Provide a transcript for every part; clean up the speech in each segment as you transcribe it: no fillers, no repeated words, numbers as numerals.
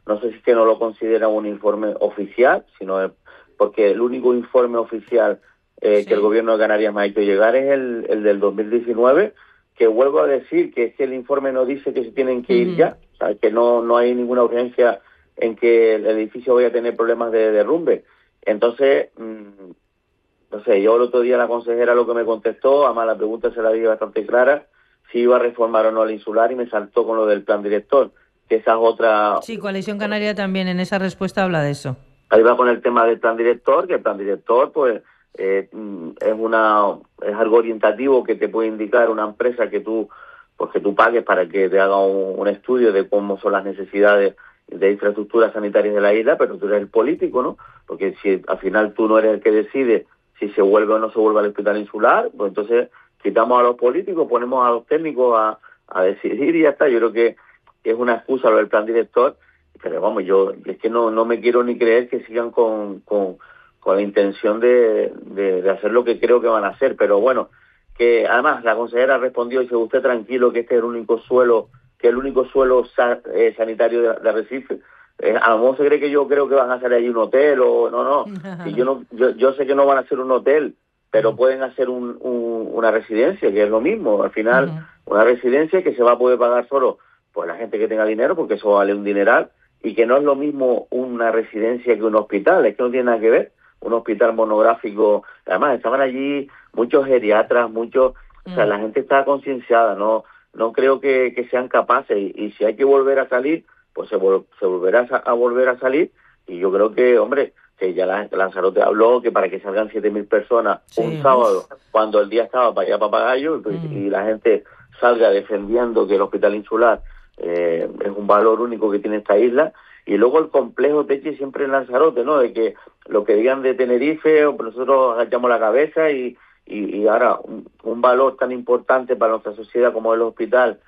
no sé si es que no lo consideran un informe oficial, sino porque el único informe oficial que el gobierno de Canarias me ha hecho llegar es el del 2019, que vuelvo a decir que es que el informe no dice que se tienen que ir ya, o sea, que no hay ninguna urgencia en que el edificio vaya a tener problemas de derrumbe. Entonces, no sé, yo el otro día la consejera lo que me contestó, además la pregunta se la dije bastante clara, si iba a reformar o no el insular, y me saltó con lo del plan director, que esa es otra... Sí, Coalición Canaria también en esa respuesta habla de eso. Ahí va con el tema del plan director, que el plan director pues es algo orientativo que te puede indicar una empresa que tú pagues para que te haga un estudio de cómo son las necesidades de infraestructuras sanitarias de la isla, pero tú eres el político, ¿no? Porque si al final tú no eres el que decide si se vuelve o no se vuelve al hospital insular, pues entonces quitamos a los políticos, ponemos a los técnicos a decidir y ya está. Yo creo que es una excusa lo del plan director, pero vamos, yo es que no me quiero ni creer que sigan con la intención de hacer lo que creo que van a hacer, pero bueno, que además la consejera respondió y dice, usted tranquilo que este es el único suelo sanitario de Arrecife. A lo mejor se cree que yo creo que van a hacer allí un hotel o no, y yo sé que no van a hacer un hotel, pero pueden hacer una residencia, que es lo mismo, al final una residencia que se va a poder pagar solo pues la gente que tenga dinero, porque eso vale un dineral, y que no es lo mismo una residencia que un hospital, es que no tiene nada que ver. Un hospital monográfico, además estaban allí muchos geriatras, o sea, la gente está concienciada, no creo que sean capaces, y si hay que volver a salir, pues se volverá a volver a salir, y yo creo que, hombre, que ya Lanzarote habló que para que salgan 7.000 personas un sábado, cuando el día estaba para allá Papagayo, y la gente salga defendiendo que el hospital insular es un valor único que tiene esta isla. Y luego el complejo Techi siempre en Lanzarote, ¿no? De que lo que digan de Tenerife, nosotros agachamos la cabeza y ahora un valor tan importante para nuestra sociedad como el hospital,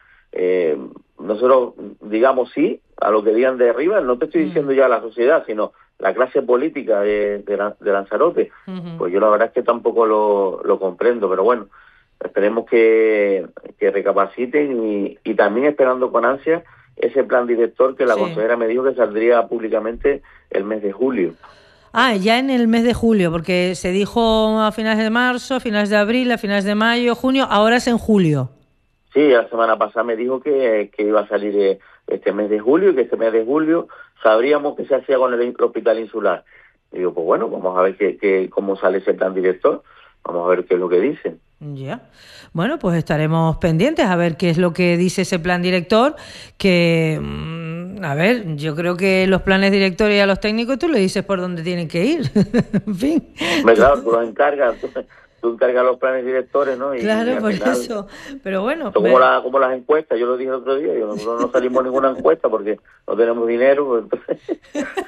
nosotros digamos sí a lo que digan de arriba. No te estoy diciendo ya la sociedad, sino la clase política de Lanzarote. Pues yo la verdad es que tampoco lo comprendo, pero bueno, esperemos que recapaciten y también esperando con ansia ese plan director que la consejera me dijo que saldría públicamente el mes de julio. Ah, ya en el mes de julio, porque se dijo a finales de marzo, a finales de abril, a finales de mayo, junio, ahora es en julio. Sí, la semana pasada me dijo que iba a salir este mes de julio, y que este mes de julio sabríamos qué se hacía con el hospital insular. Y digo, pues bueno, vamos a ver cómo sale ese plan director, vamos a ver qué es lo que dicen. Ya. Bueno, pues estaremos pendientes a ver qué es lo que dice ese plan director, que, a ver, yo creo que los planes directores y a los técnicos tú le dices por dónde tienen que ir. En fin. Claro, tú los encargas, tú encargas los planes directores, ¿no? Claro, por eso. Pero bueno. Como las encuestas, yo lo dije el otro día, nosotros no salimos ninguna encuesta porque no tenemos dinero. Pues, entonces...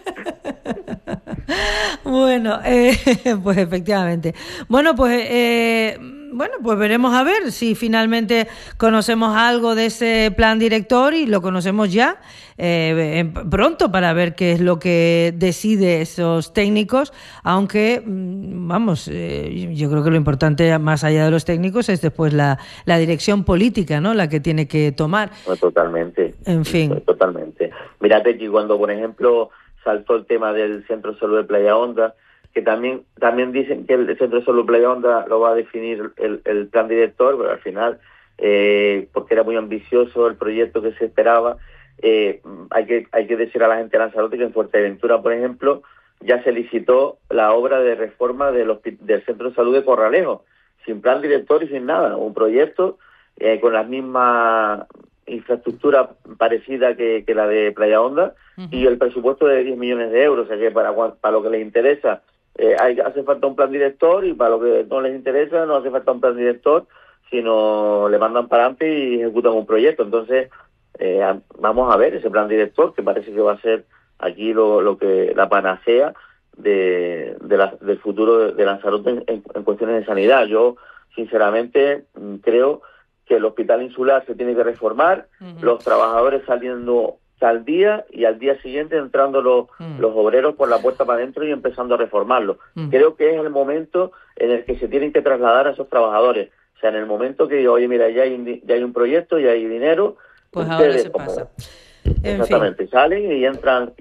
Bueno, pues efectivamente. Bueno, pues veremos a ver si finalmente conocemos algo de ese plan director, y lo conocemos ya pronto, para ver qué es lo que decide esos técnicos, aunque vamos, yo creo que lo importante más allá de los técnicos es después la dirección política, ¿no? La que tiene que tomar. Pues totalmente. En fin. Totalmente. Mírate que cuando, por ejemplo, saltó el tema del Centro de Salud de Playa Honda, que también dicen que el Centro de Salud de Playa Honda lo va a definir el plan director, pero al final, porque era muy ambicioso el proyecto que se esperaba, hay que decir a la gente de Lanzarote que en Fuerteventura, por ejemplo, ya se licitó la obra de reforma del Centro de Salud de Corralejo, sin plan director y sin nada, un proyecto con las mismas infraestructura parecida que la de Playa Honda, y el presupuesto de 10 millones de euros, o sea que para lo que les interesa hace falta un plan director, y para lo que no les interesa no hace falta un plan director, sino le mandan para adelante y ejecutan un proyecto. Entonces vamos a ver ese plan director, que parece que va a ser aquí la panacea del futuro de Lanzarote en cuestiones de sanidad. Yo sinceramente creo que el hospital insular se tiene que reformar, los trabajadores saliendo al día, y al día siguiente entrando los obreros por la puerta para adentro y empezando a reformarlo. Creo que es el momento en el que se tienen que trasladar a esos trabajadores. O sea, en el momento que, oye, mira, ya hay un proyecto, ya hay dinero, pues ahora se pasa. Exactamente, salen y entran